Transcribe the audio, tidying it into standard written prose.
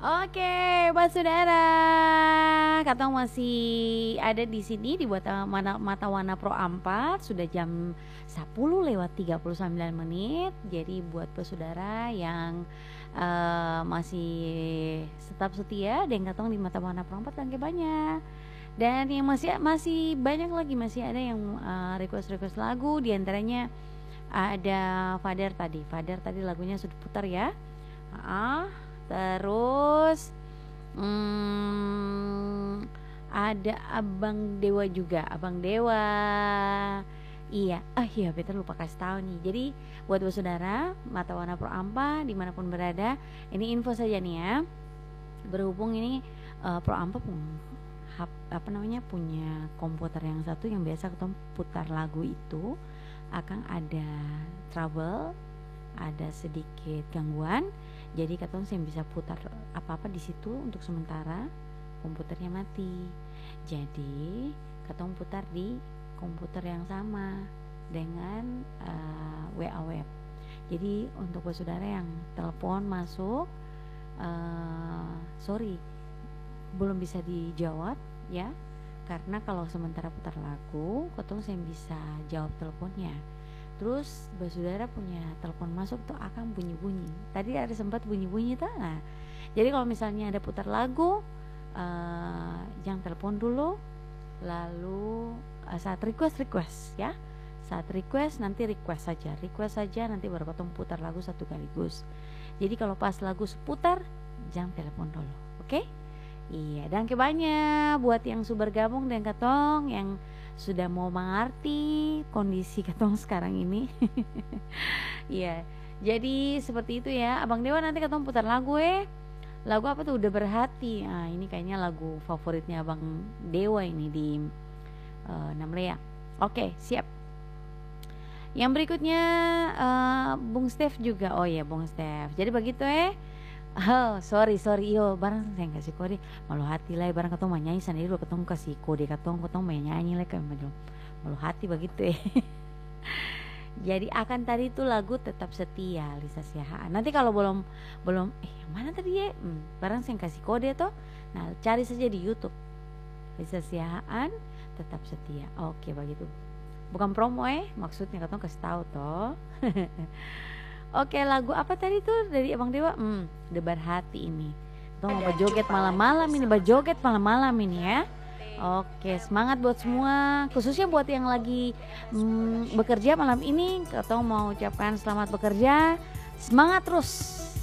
Oke, Pak Saudara, Katong masih ada di sini di Mata Wana Pro 4. Sudah jam 10:39. Jadi buat Pak Saudara yang masih tetap setia dan Katong di Mata Wana Pro 4 tangke banyak. Dan yang masih banyak lagi, masih ada yang request lagu, diantaranya ada Father tadi lagunya sudah putar ya. Terus ada Abang Dewa juga, Abang Dewa. Iya, betul lupa kasih tahu nih. Jadi buat saudara Mata Wana Pro Ampa dimanapun berada, ini info saja nih ya. Berhubung ini Pro Ampa punya komputer yang satu yang biasa kita putar lagu itu akan ada trouble, ada sedikit gangguan. Jadi katong saya bisa putar apa-apa di situ untuk sementara komputernya mati. Jadi katong putar di komputer yang sama dengan WA web. Jadi untuk saudara yang telepon masuk, sorry belum bisa dijawab ya, karena kalau sementara putar lagu katong saya bisa jawab teleponnya. Terus saudara punya telepon masuk tuh akan bunyi-bunyi. Tadi ada sempat bunyi-bunyi tuh. Nah, jadi kalau misalnya ada putar lagu, jangan telepon dulu. Lalu saat request ya. Saat request nanti request saja nanti baru potong putar lagu satu kaligus. Jadi kalau pas lagu seputar jangan telepon dulu, oke? Iya, dan banyak buat yang sudah bergabung dengan katong yang sudah mau mengerti kondisi katong sekarang ini. Iya, jadi seperti itu ya. Abang Dewa nanti katong putar lagu lagu apa tuh, Udah Berhati. Nah ini kayaknya lagu favoritnya Abang Dewa ini di Namlea. Oke, siap. Yang berikutnya Bung Stef juga. Oh ya, Bung Stef. Jadi begitu Oh sorry yo, barang saya kasih kode malu hati lah, barang katong nyanyi sendiri lo katong kasih kode katong nyanyi lah kayak malu hati begitu Jadi akan tadi itu lagu Tetap Setia Lisa Siahaan. Nanti kalau belum yang mana tadi barang saya kasih kode tuh. Nah cari saja di YouTube Lisa Siahaan Tetap Setia. Oke begitu, bukan promo maksudnya katong kasih tahu toh. Oke, lagu apa tadi tuh dari Abang Dewa? Udah Berhati ini. Kita mau berjoget malam-malam ini ya. Oke, semangat buat semua, khususnya buat yang lagi bekerja malam ini. Kita mau ucapkan selamat bekerja, semangat terus.